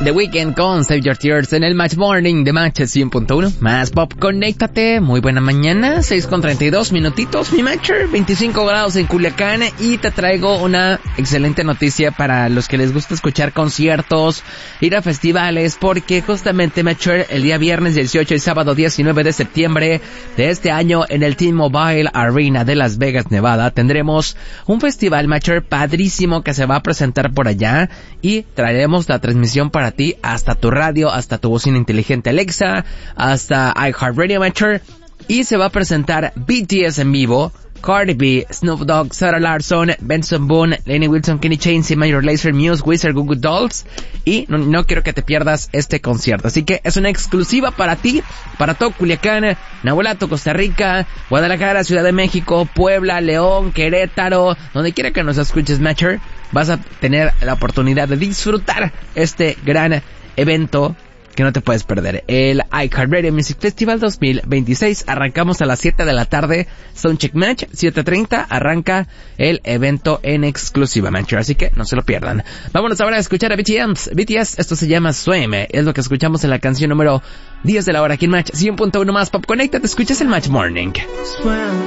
The Weeknd con Save Your Tears en el Match Morning de Match 100.1. Más pop, conéctate. Muy buena mañana, 6:32 minutitos, mi Matcher. 25 grados en Culiacán y te traigo una excelente noticia para los que les gusta escuchar conciertos, ir a festivales, porque justamente Matcher el día viernes 18 y sábado 19 de septiembre de este año en el T-Mobile Arena de Las Vegas, Nevada, tendremos un festival Matcher padrísimo que se va a presentar por allá y traeremos la transmisión para ti hasta tu radio, hasta tu bocina inteligente Alexa, hasta iHeartRadio Matcher, y se va a presentar BTS en vivo, Cardi B, Snoop Dogg, Sarah Larsson, Benson Boone, Lenny Wilson, Kenny Chesney, C Major Lazer, Muse, Wizard, Goo Goo Dolls, y no quiero que te pierdas este concierto, así que es una exclusiva para ti, para todo Culiacán, Nahuelato, Costa Rica, Guadalajara, Ciudad de México, Puebla, León, Querétaro, donde quiera que nos escuches Matcher, vas a tener la oportunidad de disfrutar este gran evento que no te puedes perder. El iHeartRadio Music Festival 2026. Arrancamos a las 7 de la tarde. Soundcheck Match, 7:30. Arranca el evento en exclusiva Matcher. Así que no se lo pierdan. Vámonos ahora a escuchar a BTS. Esto se llama Swim. Es lo que escuchamos en la canción número 10 de la hora aquí en Match 100.1 más Pop. Conéctate, escuchas el Match Morning.